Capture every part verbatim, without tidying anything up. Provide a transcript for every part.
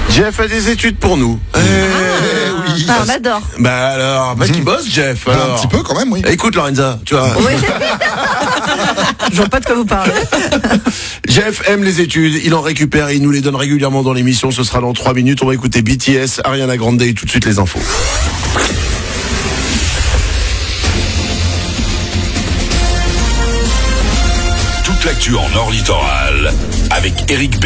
Jeff a des études pour nous. Ah, Eh, oui. ah, on adore. Bah alors, parce qu'il bosse, Jeff. Ah, Alors. un petit peu quand même, oui. Écoute, Lorenza, tu vois. Oui. Je vois pas de quoi vous parlez. Jeff aime les études, il en récupère et il nous les donne régulièrement dans l'émission. Ce sera dans trois minutes. On va écouter B T S, Ariana Grande et tout de suite les infos. Toute l'actu en Nord Littoral avec Eric B.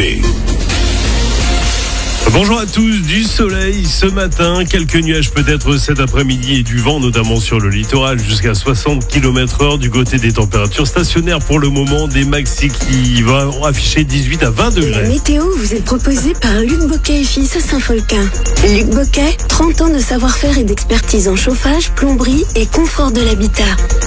Bonjour à tous, du soleil ce matin, quelques nuages peut-être cet après-midi et du vent notamment sur le littoral jusqu'à soixante kilomètres heure. Du côté des températures stationnaires pour le moment, des maxi qui vont afficher dix-huit à vingt La degrés. météo vous est proposée par Luc Boquet et Fils à Saint-Folquin. Luc Boquet, trente ans de savoir-faire et d'expertise en chauffage, plomberie et confort de l'habitat.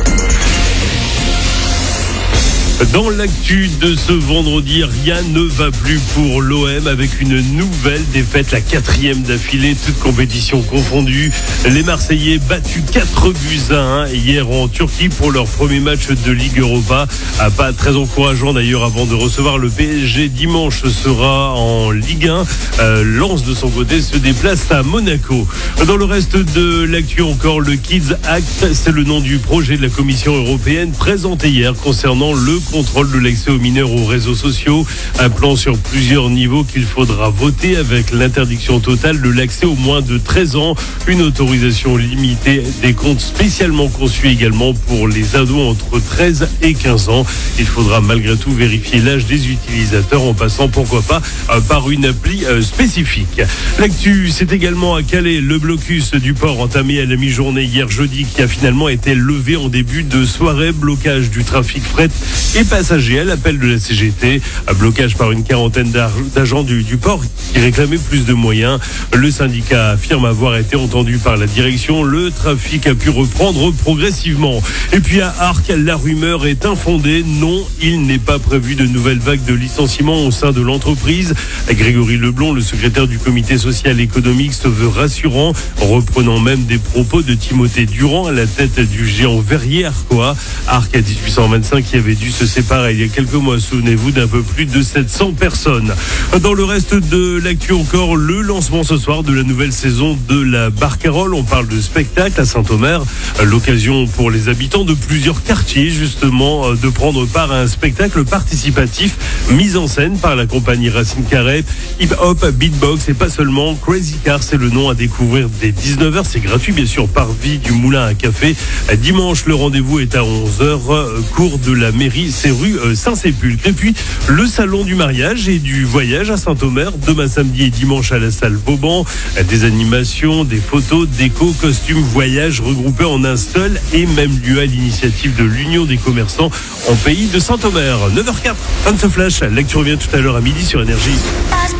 Dans l'actu de ce vendredi, rien ne va plus pour l'O M avec une nouvelle défaite, la quatrième d'affilée, toutes compétitions confondues. Les Marseillais battus quatre buts à un hier en Turquie pour leur premier match de Ligue Europa. Pas très encourageant d'ailleurs avant de recevoir le P S G dimanche, ce sera en Ligue un. Euh, Lens de son côté se déplace à Monaco. Dans le reste de l'actu encore, le Kids Act, c'est le nom du projet de la Commission européenne présenté hier concernant le contrôle de l'accès aux mineurs aux réseaux sociaux. Un plan sur plusieurs niveaux qu'il faudra voter avec l'interdiction totale de l'accès aux moins de treize ans. Une autorisation limitée des comptes spécialement conçus également pour les ados entre treize et quinze ans. Il faudra malgré tout vérifier l'âge des utilisateurs en passant pourquoi pas par une appli spécifique. L'actu, c'est également à Calais, le blocus du port entamé à la mi-journée hier jeudi qui a finalement été levé en début de soirée. Blocage du trafic fret et passagers à l'appel de la C G T. Un blocage par une quarantaine d'agents du, du port qui réclamaient plus de moyens. Le syndicat affirme avoir été entendu par la direction. Le trafic a pu reprendre progressivement. Et puis à Arques, la rumeur est infondée. Non, il n'est pas prévu de nouvelles vagues de licenciements au sein de l'entreprise. Grégory Leblond, le secrétaire du comité social et économique, se veut rassurant, reprenant même des propos de Timothée Durand à la tête du géant verrier arquois. Arques à dix-huit cent vingt-cinq qui avait dû se séparer il y a quelques mois, souvenez-vous, d'un peu plus de sept cents personnes. Dans le reste de l'actu encore, le lancement ce soir de la nouvelle saison de la Barcarolle. On parle de spectacle à Saint-Omer, l'occasion pour les habitants de plusieurs quartiers justement de prendre part à un spectacle participatif mis en scène par la compagnie Racine Carré. Hip-hop, beatbox et pas seulement. Crazy Car, c'est le nom à découvrir dès dix-neuf heures. C'est gratuit bien sûr, parvis du Moulin à Café. Dimanche, le rendez-vous est à onze heures, cours de la mairie, c'est rue Saint-Sépulcre. Et puis, le salon du mariage et du voyage à Saint-Omer, demain samedi et dimanche à la salle Vauban. Des animations, des photos, déco, costumes, voyages regroupés en un seul et même lieu à l'initiative de l'Union des commerçants en pays de Saint-Omer. neuf heures quatre, fin de ce flash. L'actu revient tout à l'heure à midi sur Énergie.